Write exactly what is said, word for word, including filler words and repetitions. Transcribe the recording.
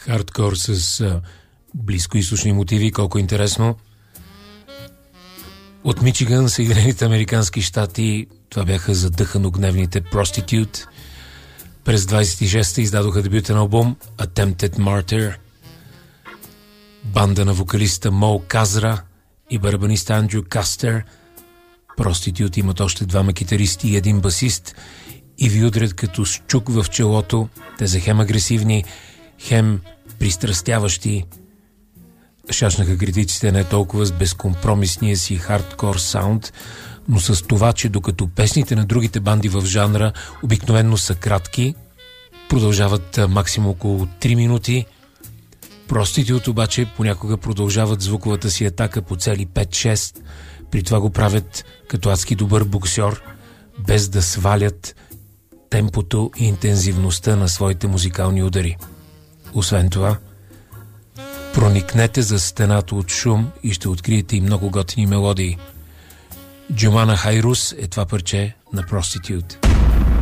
Хардкор с а, близкоизточни мотиви, колко интересно. От Мичиган, Съединените американски щати, това бяха задъхано гневните Prostitute. През двайсет и шеста издадоха дебютен албум Attempted Martyr. Банда на вокалиста Мо Казра и барабаниста Андрю Кастер. Prostitute имат още двама китаристи и един басист и ви удрят като с чук в челото. Те са хем агресивни, хем пристрастяващи. Шашнаха критиците не толкова с безкомпромисния си хардкор саунд, но с това, че докато песните на другите банди в жанра обикновенно са кратки, продължават максимум около три минути, Prostitute обаче понякога продължават звуковата си атака по цели пет-шест, при това го правят като адски добър боксьор, без да свалят темпото и интензивността на своите музикални удари. Освен това, проникнете за стената от шум и ще откриете и много готини мелодии. Джумана Хайрус е това парче на Prostitute.